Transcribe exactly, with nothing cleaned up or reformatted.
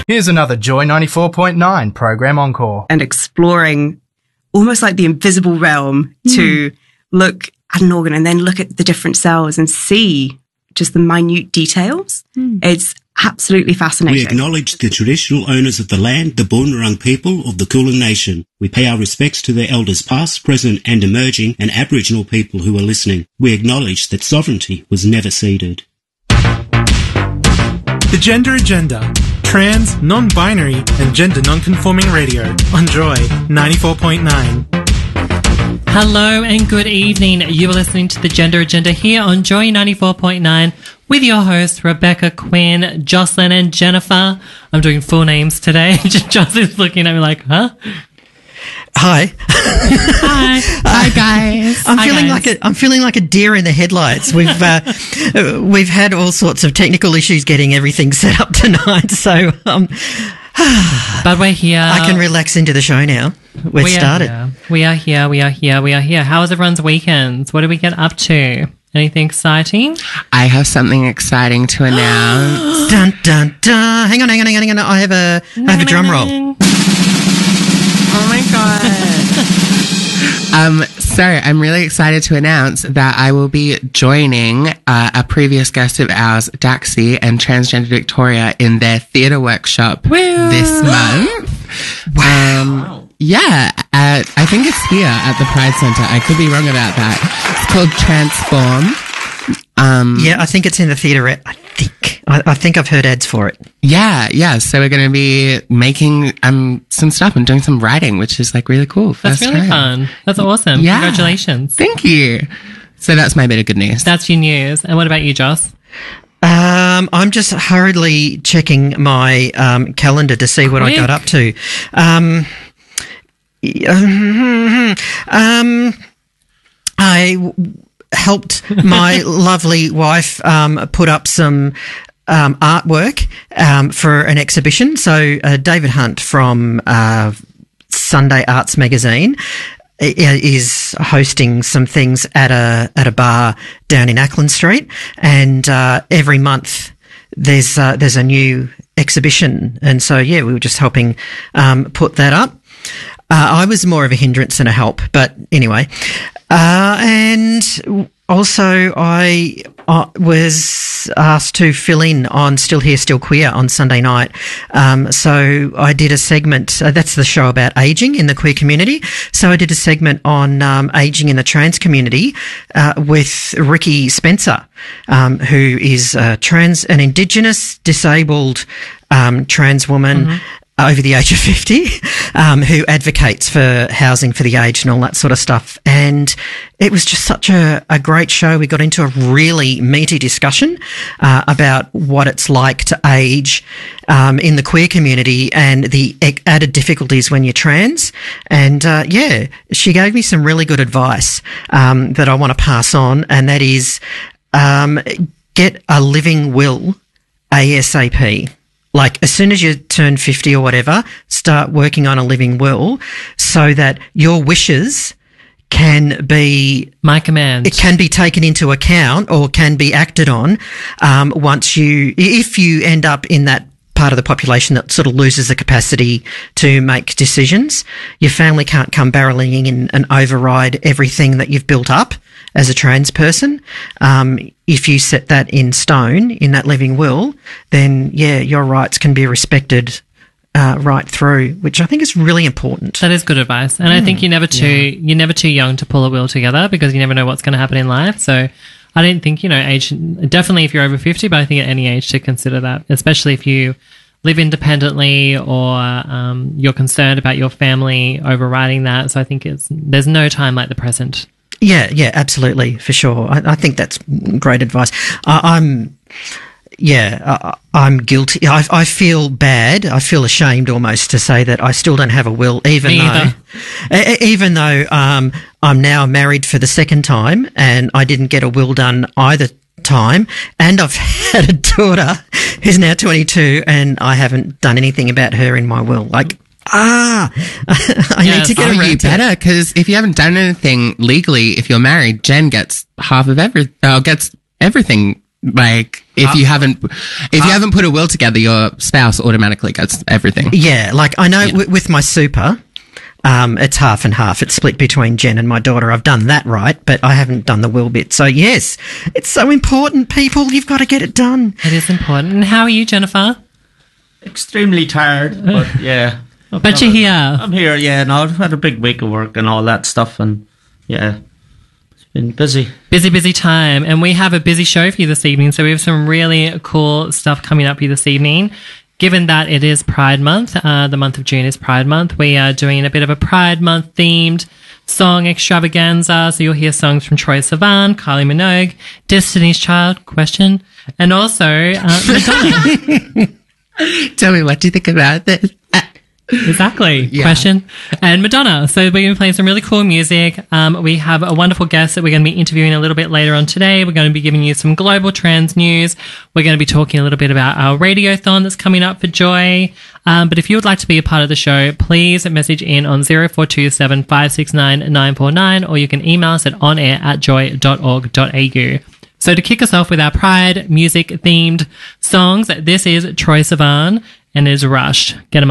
Here's another Joy ninety-four point nine program encore. And exploring almost like the invisible realm mm. to look at an organ and then look at the different cells and see just the minute details. Mm. It's absolutely fascinating. We acknowledge the traditional owners of the land, the Boonwurrung people of the Kulin Nation. We pay our respects to their elders past, present and emerging, and Aboriginal people who are listening. We acknowledge that sovereignty was never ceded. The Gender Agenda. Trans, non-binary and gender non-conforming radio on Joy ninety-four point nine. Hello and good evening. You are listening to The Gender Agenda here on Joy ninety-four point nine with your hosts Rebecca, Quinn, Jocelyn and Jennifer. I'm doing full names today. Jocelyn's looking at me like, huh? Hi. Hi. Hi, guys. I'm Hi, feeling guys. like a I'm feeling like a deer in the headlights. We've uh, we've had all sorts of technical issues getting everything set up tonight, so um, but we're here. I can relax into the show now. We've we started. Are we are here. We are here. We are here. How was everyone's weekends? What did we get up to? Anything exciting? I have something exciting to announce. Dun dun dun! Hang on, hang on, hang on, hang on. I have a I have a drum roll. Oh my god. um, so I'm really excited to announce that I will be joining uh, a previous guest of ours, Daxi, and Transgender Victoria in their theatre workshop Woo! this month. Wow. Um, yeah, at, I think it's here at the Pride Centre. I could be wrong about that. It's called Transform. Um, yeah, I think it's in the theatre. I think. I, I think I've heard ads for it. Yeah, yeah. So we're going to be making um some stuff and doing some writing, which is like really cool. That's really time. fun. That's awesome. Yeah. Congratulations. Thank you. So that's my bit of good news. That's your news. And what about you, Joss? Um, I'm just hurriedly checking my um, calendar to see what Quick. I got up to. Um, um, I w- helped my lovely wife um, put up some um, artwork um, for an exhibition. So uh, David Hunt from uh, Sunday Arts Magazine is hosting some things at a at a bar down in Ackland Street, and uh, every month there's uh, there's a new exhibition, and so yeah, we were just helping um, put that up. Uh, I was more of a hindrance than a help, but anyway. Uh, and also I uh, was asked to fill in on Still Here, Still Queer on Sunday night. Um, so I did a segment, uh, that's the show about ageing in the queer community. So I did a segment on um, ageing in the trans community uh, with Ricky Spencer, um, who is a trans, an Indigenous disabled um, trans woman. Mm-hmm. Over the age of fifty, um, who advocates for housing for the aged and all that sort of stuff. And it was just such a, a great show. We got into a really meaty discussion uh, about what it's like to age um, in the queer community and the added difficulties when you're trans. And, uh, yeah, she gave me some really good advice um, that I want to pass on, and that is um, get a living will ASAP. Like, as soon as you turn fifty or whatever, start working on a living will so that your wishes can be... My command. It can be taken into account or can be acted on um, once you... If you end up in that part of the population that sort of loses the capacity to make decisions, your family can't come barreling in and override everything that you've built up as a trans person. Um, if you set that in stone in that living will, then yeah, your rights can be respected uh, right through, which I think is really important. That is good advice, and mm, I think you're never too yeah. you're never too young to pull a will together because you never know what's going to happen in life. So I don't think you know age. Definitely, if you're over fifty, but I think at any age to consider that, especially if you live independently or um, you're concerned about your family overriding that. So I think it's there's no time like the present. Yeah, yeah, absolutely, for sure. I, I think that's great advice. I, I'm, yeah, I, I'm guilty. I, I feel bad. I feel ashamed almost to say that I still don't have a will, even Me though, either. even though um, I'm now married for the second time and I didn't get a will done either time, and I've had a daughter who's now twenty-two, and I haven't done anything about her in my will. Like. Ah, I yes. need to get oh, around you to better, because if you haven't done anything legally, if you're married, Jen gets half of every, uh, gets everything Like, if you haven't, if you haven't put a will together, your spouse automatically gets everything. Yeah, like I know Yeah. w- with my super, um, it's half and half. It's split between Jen and my daughter. I've done that right, but I haven't done the will bit. So yes, it's so important, people. You've got to get it done. It is important. And how are you, Jennifer? Extremely tired, but yeah. But you're here. I'm here, yeah. No, I've had a big week of work and all that stuff, and yeah, it's been busy. Busy, busy time. And we have a busy show for you this evening. So we have some really cool stuff coming up for you this evening. Given that it is Pride Month, uh, the month of June is Pride Month, we are doing a bit of a Pride Month themed song extravaganza. So you'll hear songs from Troye Sivan, Kylie Minogue, Destiny's Child, Question, and also uh, Madonna. Tell me, what do you think about this? Uh, Exactly. Yeah. Question. And Madonna. So we're going to be playing some really cool music. Um, we have a wonderful guest that we're going to be interviewing a little bit later on today. We're going to be giving you some global trans news. We're going to be talking a little bit about our radiothon that's coming up for Joy. Um, but if you would like to be a part of the show, please message in on zero four two seven five six nine nine four nine, or you can email us at onair at joy dot org dot a u. So to kick us off with our Pride music themed songs, this is Troye Sivan and it is Rush. Get 'em